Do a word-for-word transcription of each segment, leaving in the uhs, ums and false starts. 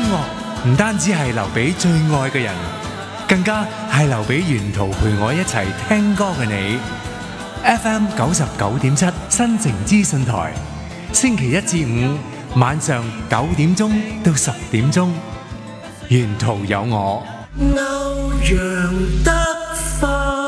樂唔單止係留俾最愛嘅人，更加係留俾沿途陪我一齊聽歌嘅你。F M 九十九點七新城資訊台，星期一至五晚上九點鐘到十點鐘，沿途有我。歐陽德芬。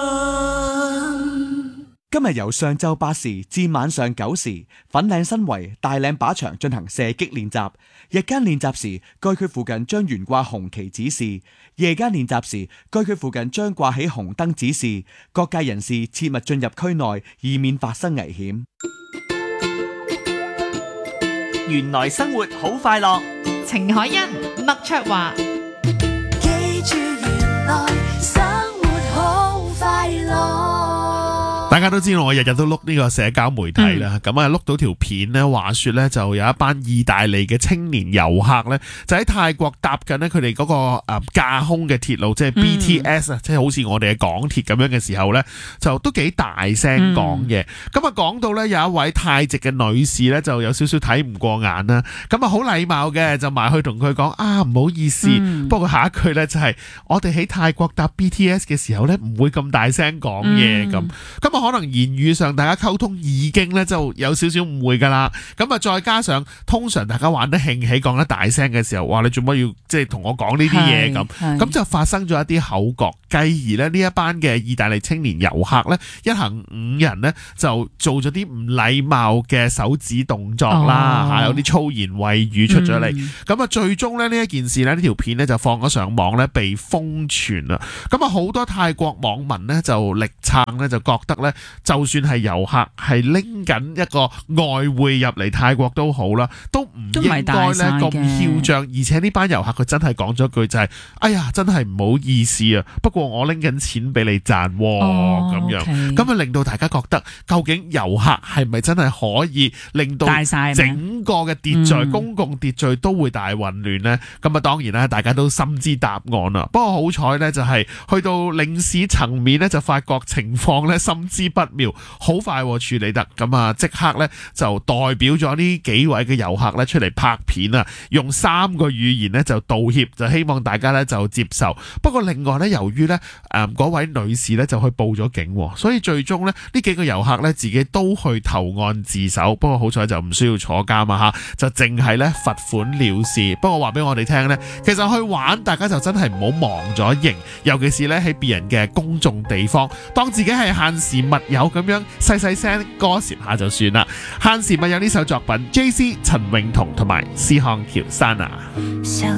今日由上晝八時至晚上九時，粉嶺新圍大嶺靶場進行射擊練習。日間練習時，該區附近將懸掛紅旗指示；夜間練習時，該區附近將掛起紅燈指示。各界人士切勿進入區內，以免發生危險。 原來生活好快樂， 程海欣、麥卓華。 記住原來生活好快樂。 大家都知道我日日都碌呢個社交媒體啦，咁啊碌到條片呢，話說呢就有一班意大利嘅青年遊客呢，就喺泰國搭緊呢佢哋嗰個誒架空嘅鐵路，即係 B T S 啊、嗯，即係好似我哋嘅港鐵咁樣嘅時候呢，就都幾大聲講嘅。咁啊講到呢，有一位泰籍嘅女士呢，就有少少睇唔過眼啦，咁啊好禮貌嘅就埋去同佢講啊，唔好意思，嗯、不過下一句呢，就係、是、我哋喺泰國搭 B T S 嘅時候呢，唔會咁大聲講嘢咁，咁啊可能言語上大家溝通已經咧就有少少誤會噶啦，咁啊再加上通常大家玩得興起講得大聲嘅時候，哇你做乜要即係同我講呢啲嘢咁，咁就發生咗一啲口角，繼而咧呢一班嘅意大利青年遊客咧一行五人呢，就做咗啲唔禮貌嘅手指動作啦，吓、哦、有啲粗言穢語出咗嚟，咁啊、嗯、最終咧呢一件事咧呢條片咧就放咗上網咧被瘋傳啦，咁啊好多泰國網民呢，就力撐咧就覺得咧。就算係遊客係拎緊一個外匯入嚟泰國都好啦，都唔應該咧咁囂張，而且呢班遊客佢真係講咗句就係、是，哎呀真係唔好意思啊，不過我拎緊錢俾你賺喎、哦，咁、哦、樣，咁啊 okay. 令到大家覺得究竟遊客係咪真係可以令到整個嘅秩序、嗯、公共秩序都會大混亂呢？咁啊當然啦，大家都心知答案啦。不過好彩呢，就係去到領事層面呢，就發覺情況呢，心知不妙，好快處理得，咁啊即刻咧就代表咗呢幾位嘅遊客咧出嚟拍片啊，用三個語言咧就道歉，就希望大家咧就接受。不過另外咧，由於咧誒嗰位女士咧就去報咗警，所以最終咧呢幾個遊客咧自己都去投案自首。不過好彩就唔需要坐監啊吓，就淨係咧罰款了事。不過話俾我哋聽咧，其實去玩大家就真係唔好忘咗形，尤其是咧喺別人嘅公眾地方，當自己係限時密友咁樣細細聲歌舌下就算啦。限時密友呢首作品 J C 陳詠彤同埋思康喬珊娜。